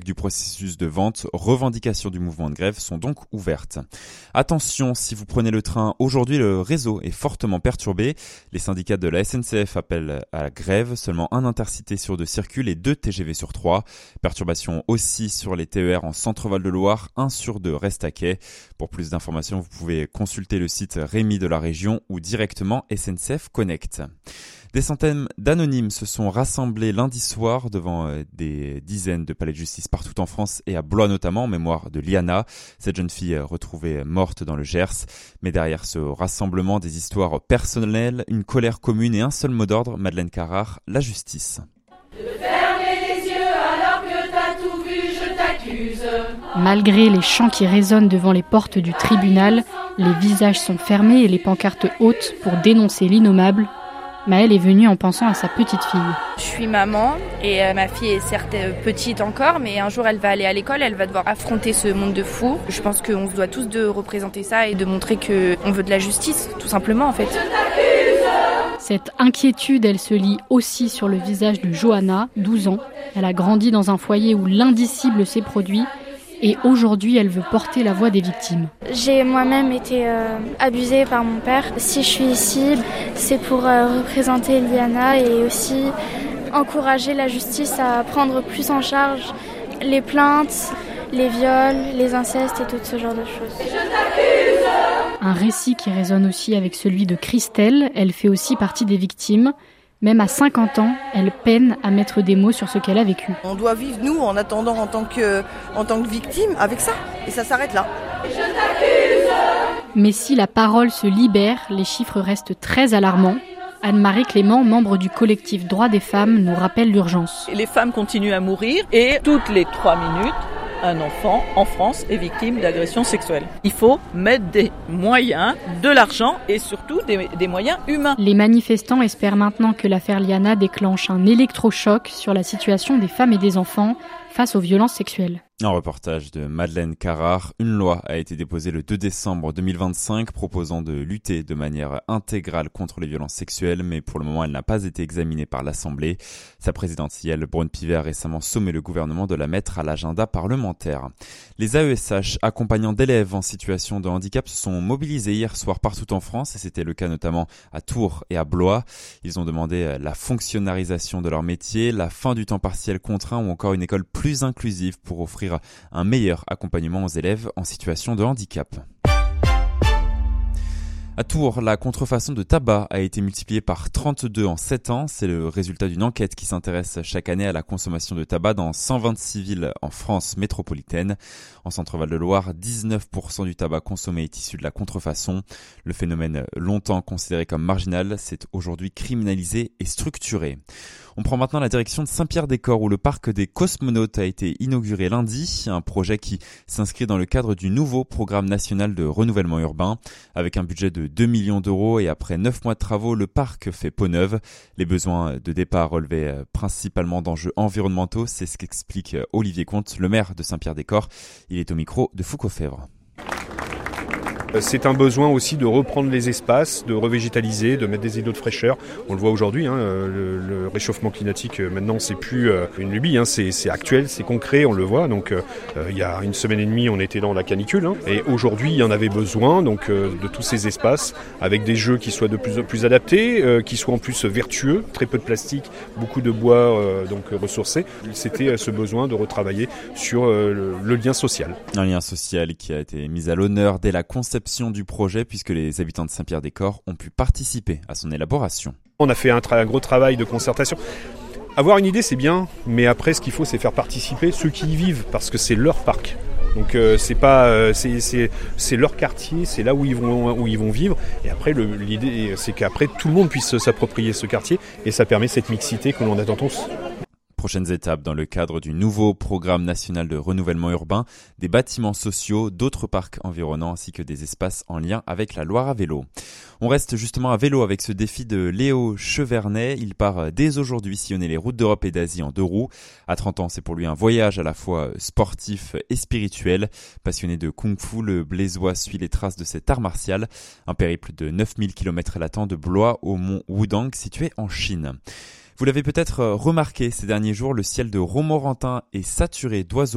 du processus de vente, revendications du mouvement de grève sont donc ouvertes. Attention, si vous prenez le train, aujourd'hui le réseau est fortement perturbé. Les syndicats de la SNCF appellent à la grève. Seulement un intercité sur 2 circule et 2 TGV sur 3. Perturbation aussi sur les TER en Centre-Val de Loire, 1 sur 2 reste à quai. Pour plus d'informations, vous pouvez consulter le site Rémi de la région ou directement SNCF Connect. Des centaines d'anonymes se sont rassemblés lundi soir devant des dizaines de palais de justice partout en France et à Blois notamment en mémoire de Liana, cette jeune fille retrouvée morte dans le Gers. Mais derrière ce rassemblement, des histoires personnelles, une colère commune et un seul mot d'ordre, Madeleine Carrard, la justice. Fermez les yeux alors que t'as tout vu, je t'accuse. Malgré les chants qui résonnent devant les portes du tribunal, les visages sont fermés et les pancartes hautes pour dénoncer l'innommable. Maëlle est venue en pensant à sa petite fille. Je suis maman et ma fille est certes petite encore, mais un jour elle va aller à l'école, elle va devoir affronter ce monde de fous. Je pense qu'on se doit tous de représenter ça et de montrer qu'on veut de la justice, tout simplement en fait. Cette inquiétude, elle se lit aussi sur le visage de Johanna, 12 ans. Elle a grandi dans un foyer où l'indicible s'est produit. Et aujourd'hui, elle veut porter la voix des victimes. J'ai moi-même été abusée par mon père. Si je suis ici, c'est pour représenter Liana et aussi encourager la justice à prendre plus en charge les plaintes, les viols, les incestes et tout ce genre de choses. Un récit qui résonne aussi avec celui de Christelle. Elle fait aussi partie des victimes. Même à 50 ans, elle peine à mettre des mots sur ce qu'elle a vécu. On doit vivre, nous, en attendant, en tant que victime, avec ça. Et ça s'arrête là. Mais si la parole se libère, les chiffres restent très alarmants. Anne-Marie Clément, membre du collectif Droits des femmes, nous rappelle l'urgence. Les femmes continuent à mourir et toutes les 3 minutes, un enfant en France est victime d'agression sexuelle. Il faut mettre des moyens, de l'argent et surtout des moyens humains. Les manifestants espèrent maintenant que l'affaire Liana déclenche un électrochoc sur la situation des femmes et des enfants face aux violences sexuelles. Un reportage de Madeleine Carrard. Une loi a été déposée le 2 décembre 2025 proposant de lutter de manière intégrale contre les violences sexuelles, mais pour le moment elle n'a pas été examinée par l'Assemblée. Sa présidente Yael Braun-Pivet a récemment sommé le gouvernement de la mettre à l'agenda parlementaire. Les AESH accompagnant d'élèves en situation de handicap se sont mobilisés hier soir partout en France et c'était le cas notamment à Tours et à Blois. Ils ont demandé la fonctionnalisation de leur métier, la fin du temps partiel contraint ou encore une école plus inclusive pour offrir un meilleur accompagnement aux élèves en situation de handicap. À Tours, la contrefaçon de tabac a été multipliée par 32 en 7 ans. C'est le résultat d'une enquête qui s'intéresse chaque année à la consommation de tabac dans 126 villes en France métropolitaine. En Centre-Val de Loire, 19% du tabac consommé est issu de la contrefaçon. Le phénomène, longtemps considéré comme marginal, s'est aujourd'hui criminalisé et structuré. On prend maintenant la direction de Saint-Pierre-des-Corps où le parc des cosmonautes a été inauguré lundi, un projet qui s'inscrit dans le cadre du nouveau programme national de renouvellement urbain. Avec un budget de 2 millions d'euros et après 9 mois de travaux, le parc fait peau neuve. Les besoins de départ relevaient principalement d'enjeux environnementaux, c'est ce qu'explique Olivier Comte, le maire de Saint-Pierre-des-Corps. Il est au micro de Foucault Fèvre. C'est un besoin aussi de reprendre les espaces, de revégétaliser, de mettre des îlots de fraîcheur. On le voit aujourd'hui, le réchauffement climatique maintenant c'est plus une lubie, c'est actuel, c'est concret, on le voit. Donc il y a 1 semaine et demie on était dans la canicule et aujourd'hui il y en avait besoin donc de tous ces espaces avec des jeux qui soient de plus en plus adaptés, qui soient en plus vertueux, très peu de plastique, beaucoup de bois donc ressourcés. C'était ce besoin de retravailler sur le lien social. Un lien social qui a été mis à l'honneur dès la conception du projet puisque les habitants de Saint-Pierre-des-Corps ont pu participer à son élaboration. On a fait un gros travail de concertation. Avoir une idée c'est bien, mais après ce qu'il faut c'est faire participer ceux qui y vivent parce que c'est leur parc. Donc c'est leur quartier, c'est là où ils vont vivre. Et après l'idée c'est qu'après tout le monde puisse s'approprier ce quartier et ça permet cette mixité que l'on attend tous. Prochaines étapes dans le cadre du nouveau programme national de renouvellement urbain, des bâtiments sociaux, d'autres parcs environnants ainsi que des espaces en lien avec la Loire à vélo. On reste justement à vélo avec ce défi de Léo Chevernet. Il part dès aujourd'hui sillonner les routes d'Europe et d'Asie en 2 roues. À 30 ans, c'est pour lui un voyage à la fois sportif et spirituel. Passionné de kung-fu, le Blésois suit les traces de cet art martial. Un périple de 9000 km l'attend de Blois au mont Wudang situé en Chine. Vous l'avez peut-être remarqué ces derniers jours, le ciel de Romorantin est saturé d'oiseaux